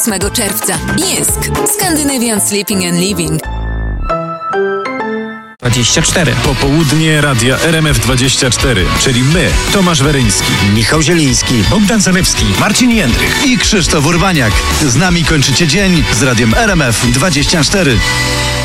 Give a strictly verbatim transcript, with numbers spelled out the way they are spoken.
ósmego czerwca. Jysk. Scandinavian Sleeping and Living. dwadzieścia cztery. Popołudnie Radia R M F dwadzieścia cztery, czyli my, Tomasz Weryński, Michał Zieliński, Bogdan Zalewski, Marcin Jędrych i Krzysztof Urbaniak. Z nami kończycie dzień z Radiem R M F dwadzieścia cztery.